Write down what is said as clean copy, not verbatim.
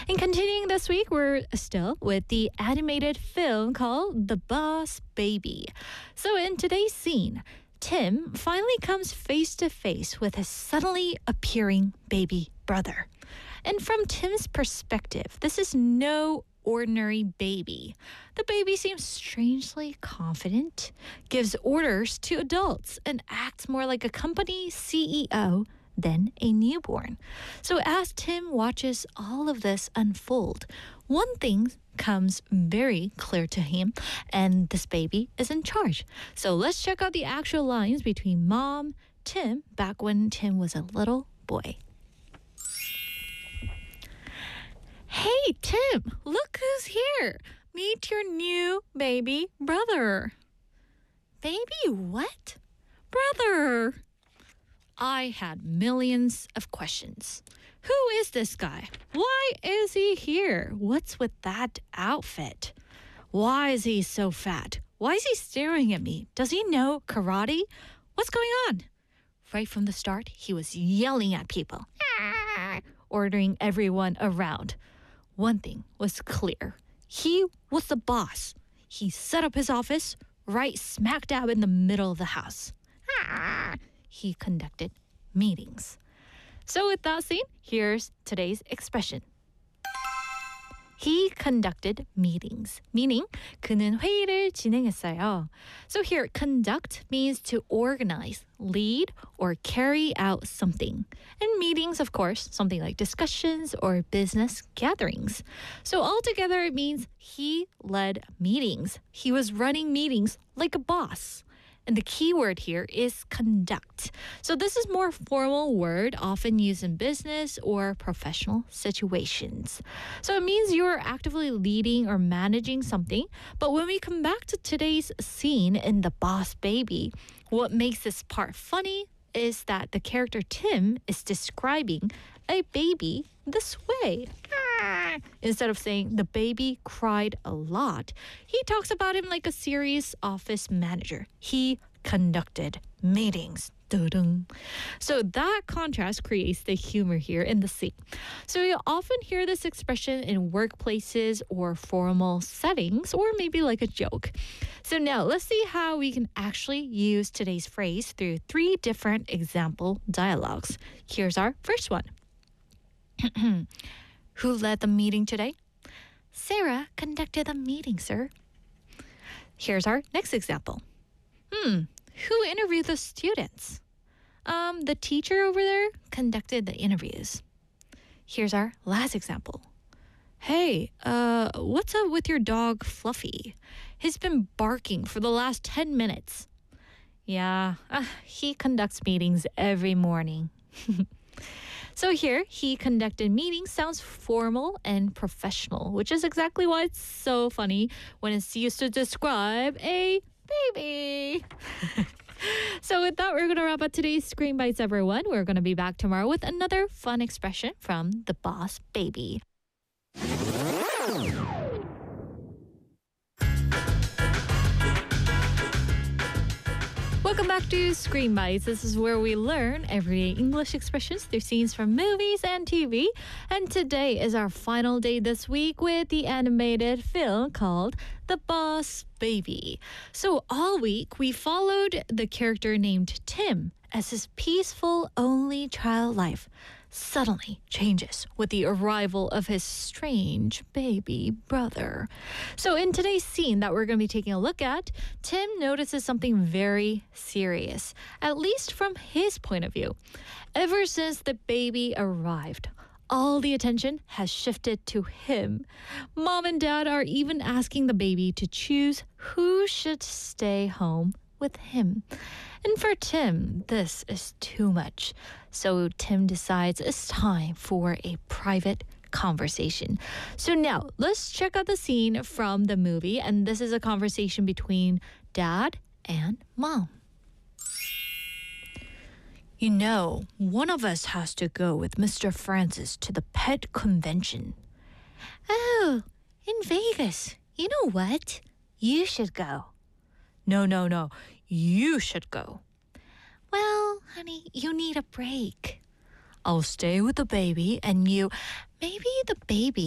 And continuing this week, we're still with the animated film called The Boss Baby. So in today's scene, Tim finally comes face to face with his suddenly appearing baby brother. And from Tim's perspective, this is no ordinary baby. The baby seems strangely confident, gives orders to adults, and acts more like a company CEO than a newborn. So as Tim watches all of this unfold, one thing comes very clear to him, and this baby is in charge. So let's check out the actual lines between Mom, Tim, back when Tim was a little boy. Hey, Tim, look who's here. Meet your new baby brother. Baby what? Brother. I had millions of questions. Who is this guy? Why is he here? What's with that outfit? Why is he so fat? Why is he staring at me? Does he know karate? What's going on? Right from the start, he was yelling at people, ordering everyone around. One thing was clear. He was the boss. He set up his office right smack dab in the middle of the house. He conducted meetings. So with that scene, here's today's expression. He conducted meetings, meaning 그는 회의를 진행했어요. So here, conduct means to organize, lead, or carry out something. And meetings, of course, something like discussions or business gatherings. So altogether, it means he led meetings. He was running meetings like a boss. And the key word here is conduct. So this is more formal word often used in business or professional situations. So it means you're actively leading or managing something. But when we come back to today's scene in The Boss Baby, what makes this part funny is that the character Tim is describing a baby this way. Instead of saying the baby cried a lot, he talks about him like a serious office manager. He conducted meetings. Dun-dun. So that contrast creates the humor here in the scene. So you often hear this expression in workplaces or formal settings, or maybe like a joke. So now let's see how we can actually use today's phrase through 3 different example dialogues. Here's our first one. Who led the meeting today? Sarah conducted the meeting, sir. Here's our next example. Who interviewed the students? The teacher over there conducted the interviews. Here's our last example. Hey, what's up with your dog Fluffy? He's been barking for the last 10 minutes. Yeah, he conducts meetings every morning. So here, he conducted meetings sounds formal and professional, which is exactly why it's so funny when it's used to describe a baby. So with that, we're going to wrap up today's Screen Bites, everyone. We're going to be back tomorrow with another fun expression from The Boss Baby. Welcome back to Screen Bites. This is where we learn everyday English expressions through scenes from movies and TV. And today is our final day this week with the animated film called The Boss Baby. So all week, we followed the character named Tim as his peaceful only child life suddenly changes with the arrival of his strange baby brother. So in today's scene that we're going to be taking a look at, Tim notices something very serious, at least from his point of view. Ever since the baby arrived, all the attention has shifted to him. Mom and Dad are even asking the baby to choose who should stay home with him. And for Tim, this is too much. So Tim decides it's time for a private conversation. So now, let's check out the scene from the movie. And this is a conversation between Dad and Mom. You know, one of us has to go with Mr. Francis to the pet convention. Oh, in Vegas. You know what? You should go. No. You should go. Well, honey, you need a break. I'll stay with the baby and maybe the baby